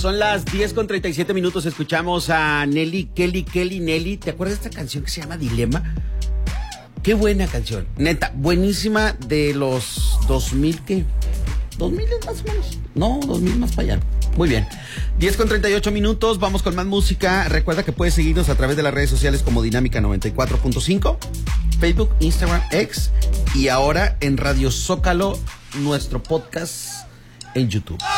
Son las 10:37. Escuchamos a Nelly. ¿Te acuerdas de esta canción que se llama Dilema? Qué buena canción. Neta, buenísima, de los 2000, ¿qué? 2000 más o menos. No, 2000 más para allá. Muy bien. 10:38. Vamos con más música. Recuerda que puedes seguirnos a través de las redes sociales como Dinámica 94.5, Facebook, Instagram, X y ahora en Radio Zócalo, nuestro podcast en YouTube.